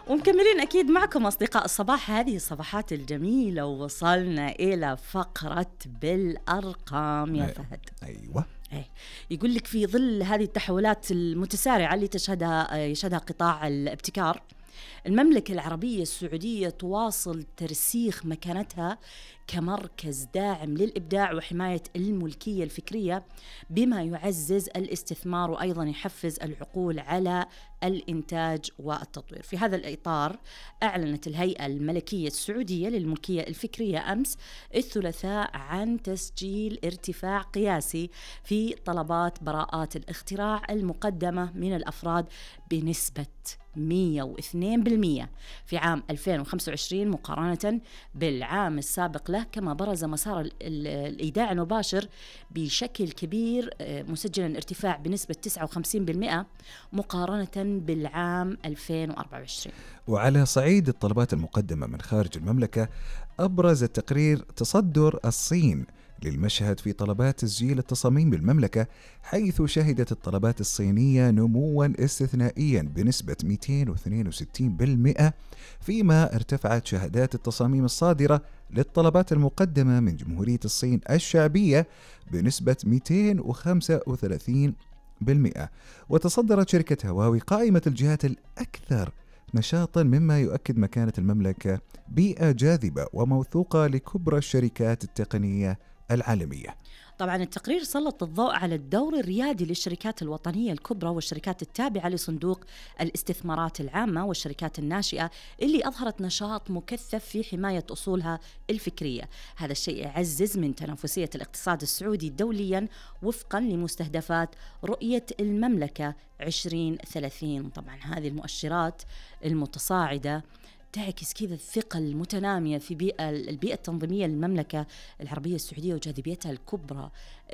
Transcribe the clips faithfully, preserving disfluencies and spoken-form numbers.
ومكملين أكيد معكم أصدقاء الصباح، هذه الصباحات الجميلة، ووصلنا إلى فقرة بالأرقام يا فهد. أيوة. إيه. يقول لك في ظل هذه التحولات المتسارعة اللي تشهدها يشهدها قطاع الابتكار، المملكة العربية السعودية تواصل ترسيخ مكانتها كمركز داعم للإبداع وحماية الملكية الفكرية، بما يعزز الاستثمار وأيضا يحفز العقول على الإنتاج والتطوير. في هذا الإطار أعلنت الهيئة الملكية السعودية للملكية الفكرية أمس الثلاثاء عن تسجيل ارتفاع قياسي في طلبات براءات الاختراع المقدمة من الأفراد بنسبة مئة واثنين بالمئة في عام ألفين وخمسة وعشرين مقارنة بالعام السابق له، كما برز مسار الإيداع المباشر بشكل كبير مسجلا ارتفاع بنسبة تسعة وخمسين بالمئة مقارنة بالعام ألفين وأربعة وعشرين. وعلى صعيد الطلبات المقدمة من خارج المملكة، أبرز التقرير تصدر الصين للمشهد في طلبات تسجيل التصاميم بالمملكة، حيث شهدت الطلبات الصينية نمواً استثنائياً بنسبة مئتين واثنين وستين بالمئة، فيما ارتفعت شهادات التصاميم الصادرة للطلبات المقدمة من جمهورية الصين الشعبية بنسبة مئتين وخمسة وثلاثين بالمئة. وتصدرت شركة هواوي قائمة الجهات الأكثر نشاطاً، مما يؤكد مكانة المملكة بيئة جاذبة وموثوقة لكبرى الشركات التقنية العالمية. طبعا التقرير سلط الضوء على الدور الريادي للشركات الوطنية الكبرى والشركات التابعة لصندوق الاستثمارات العامة والشركات الناشئة اللي أظهرت نشاط مكثف في حماية أصولها الفكرية. هذا الشيء يعزز من تنافسية الاقتصاد السعودي دوليا وفقا لمستهدفات رؤية المملكة عشرين ثلاثين. طبعا هذه المؤشرات المتصاعدة تعكس كذا الثقة المتنامية في بيئة البيئة التنظيمية للمملكة العربية السعودية وجاذبيتها الكبرى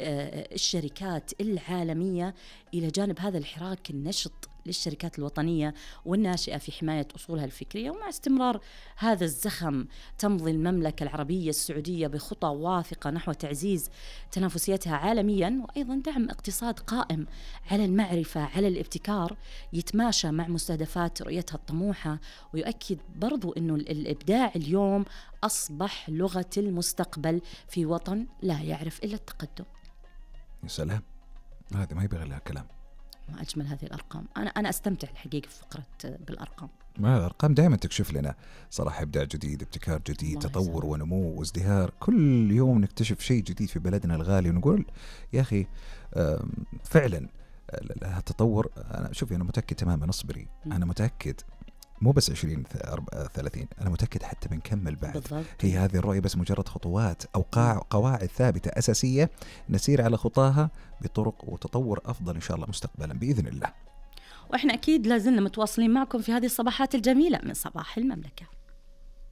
الشركات العالمية، إلى جانب هذا الحراك النشط للشركات الوطنية والناشئة في حماية أصولها الفكرية. ومع استمرار هذا الزخم تمضي المملكة العربية السعودية بخطى واثقة نحو تعزيز تنافسيتها عالميا، وأيضا دعم اقتصاد قائم على المعرفة على الابتكار يتماشى مع مستهدفات رؤيتها الطموحة، ويؤكد برضو أنه الإبداع اليوم أصبح لغة المستقبل في وطن لا يعرف إلا التقدم. يا سلام، هذا ما يبغى لها كلام. ما أجمل هذه الأرقام. أنا أنا أستمتع الحقيقة في فقرة بالأرقام. ما الأرقام دائما تكشف لنا صراحة إبداع جديد، ابتكار جديد، تطور ونمو وازدهار. كل يوم نكتشف شيء جديد في بلدنا الغالي ونقول يا أخي فعلا التطور. أنا شوفي أنا متأكد تماما، اصبري، أنا متأكد مو بس عشرين ثلاثين، أنا متأكد حتى بنكمل بعد بالضبط. هي هذه الرؤية بس مجرد خطوات أو قواعد ثابتة أساسية نسير على خطاها بطرق وتطور أفضل إن شاء الله مستقبلا بإذن الله. وإحنا أكيد لازلنا متواصلين معكم في هذه الصباحات الجميلة من صباح المملكة.